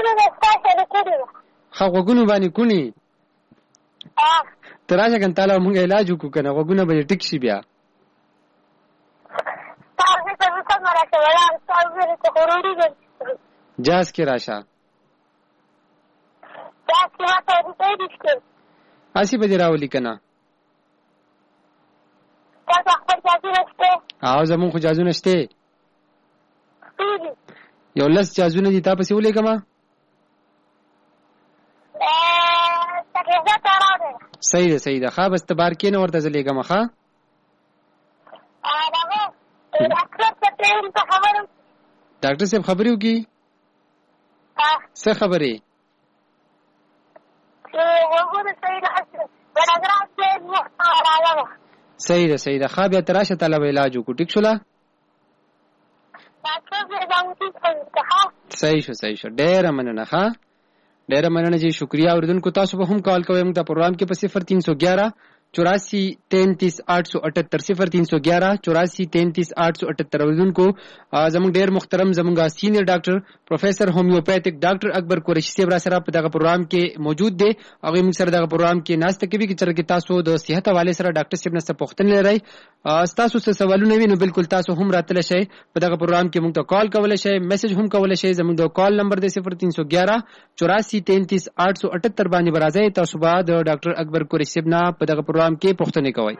ښه غوږونو باندې کونی ته راشه کنه تعالی مونږ علاج وکړو کنه غوږونه به ټیک شي بیا جاز کې راشه اسی بجې راولي کنه او زمون خو جازونه شته یو لس جازونه دي تا پسې ولېږم صحیح ده ښه بس ته بار کې نه ورته زه لېږم ښه ډاکټر صاحب خبرې وکړي څه خبرې صحیح ده ښه بیا ته راشه طلب علاج وکړو ټیک شوله صحیح شو ډېره مننه ښه ډېره مننه جی شکریہ اوریدونکو تاسو به هم کال کوئ موږ ته پروګرام کې په 0311 84 33 878 0311 84 33 878 اوریدونکو زموږ ډېر محترم زموږ سینیئر ډاکټر پروفیسر هومیوپیتھک ډاکټر اکبر قریشی صاحب را سره په دغه پروګرام کې موجود دی هغه موږ سره دغه پروګرام کې ناشته کوي چې تاسو د صحت حواله سره ډاکټر صاحب نه څه پوښتنه لرئ تاسو څه سوالونه وي نو بالکل تاسو هم راتلی شئ په دغه پروګرام کې موږ ته کال کولی شئ میسج هم کولی شئ زموږ د کال نمبر دی 0311 84 33 878 باندې برازئ تاسو به د ډاکټر اکبر قریشی صاحب نه په دغه پروګرام کې پوښتنه کوئ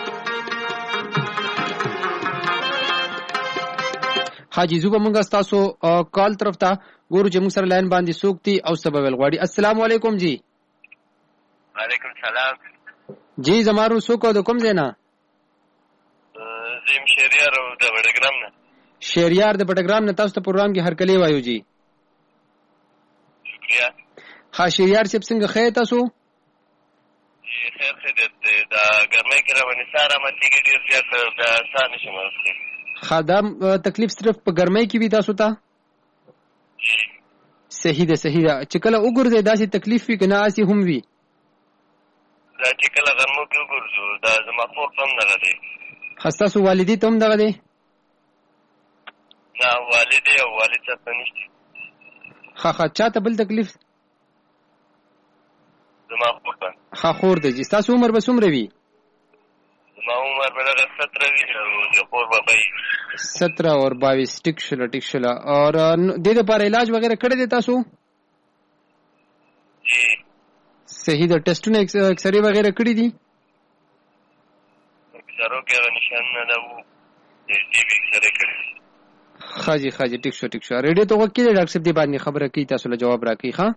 حاجی زوبه مونږه تاسو کال طرف ته ګورو چې موږ سره لاین باندې سوکتي او سبب الغواړي السلام علیکم جی وعلیکم سلام جی زمارو سوکو د کوم ځای نه زم شهریار د بټګرام نه شهریار د بټګرام نه تاسو ته پروګرام کې هرکلی وایو جی شکریہ ها شهریار چې څنګه خیر تاسو خیر دا ګرمۍ کې روانې ساره متي کې ډیر زیات د سان نشم ورسې خدام تکلیف صرف په ګرمۍ کې وي تاسو ته صحیح ده چې کله وګورځي داسې تکلیف وي کنه اسی هم وي دا چې کله غرمو کې وګورځو دا زما خور هم نه غلي خاصه والدي ته هم دغه دي نه والدي او والد څه نشته خا چاته بل تکلیف زما خور ته خور ده جی تاسو عمر به څومره وي زما عمر به 17 وي او د خور به 17 اور 22 ټیک شله اور د دې لپاره علاج وغیرہ کړی دی تاسو جی صحیح ده ټیسټونه ایکسرے وغیرہ کړی دي ایکسرو کې نشان نه ده وو دې ایکسرے کړی خاجي ټیک شو ریډیو ته وکړئ ډاکټر صاحب دې باندې خبره کوي تاسو له جواب راکړي ښا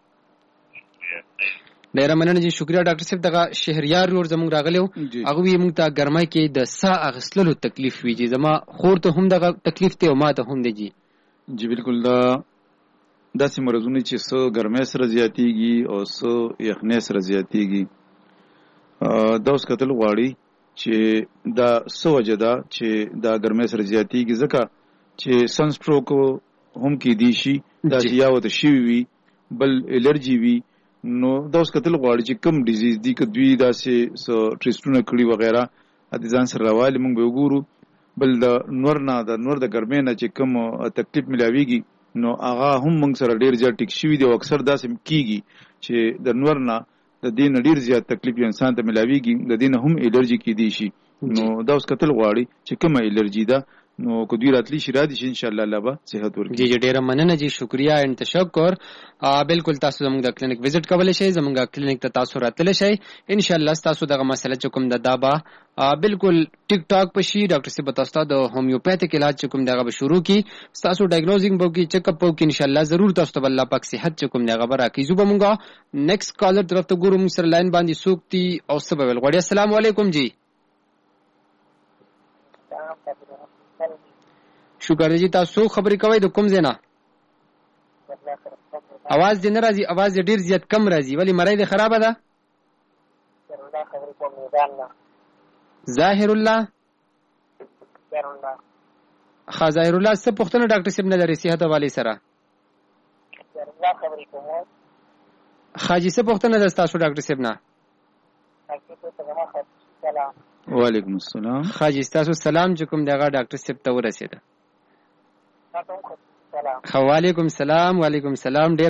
ډیره مننه جی شکریہ ډاکټر صاحب دغه شهریار ور زموږ راغلیو هغه وی موږ ته ګرمای کې د سا اغسللو تکلیف وی جی زما خور ته هم دغه تکلیف ته او ما ته هم دی جی بالکل دا داسې مرزونه چې سو ګرمای سره زیاتیږي او سو یخنۍ سره زیاتیږي دا اوس کتل غواړي چې دا سو وجدا چې دا ګرمای سره زیاتیږي ځکه چې سن سټروک هم کې دی شي دا چې یاو ته شي وي بل الرجی وي نو دا اوس کتل غواړي چې کوم ډیزیز دی که دوی داسې ټیسټونه کړي وغیرہ د ځان سره راوالي موږ به وګورو بل د نور د ګرمۍ نه چې کوم تکلیف ملاویږي نو هغه هم موږ سره ډیر زیات ټیک شوي دی او اکثر داسې کیږي چې د نور نه د دې نه ډیر زیات تکلیف انسان ته ملاویږي د دې نه هم الرجی کیدی شي نو دا اوس کتل غواړي چې کومه الرجی ده نو کو دوی راتلی شرادي شي ان شاء الله الله به صحت ورکړي جی ډیره مننه جی شکریہ ان تشکر بالکل تاسو زموږ د کلینیک وزټ کولای شئ زموږ کلینیک ته تاسو راتلی شئ ان شاء الله تاسو دغه مسله چې کوم د دابا بالکل ټیک ټاک پشي ډاکټر صاحب تاسو د هومیوپیتھک علاج چې کوم دغه شروع کی تاسو ډایګنوزینګ بو کی چیک اپ بو کی ان شاء الله ضرور تاسو ته الله پاک صحت چې کوم دغه برا کی زوبه مونږه نیکسٹ کالر طرف ته ګورو موږ سره لاین باندې سوکتی او سبب الغړی السلام علیکم جی شکر جی تاسو خبرې کوي د کوم ځای نه आवाज دې نه راځي आवाज ډیر زیات کم راځي ولی مړی دې خراب ده ظاهر الله ظاهر الله څه پوښتنه ډاکټر صاحب نه لري صحت حواله سره خاجي څه پوښتنه ده تاسو ډاکټر صاحب نه وعلیکم السلام خاجي تاسو سلام چې کوم دغه ډاکټر صاحب ته ورسېده وعلیکم السلام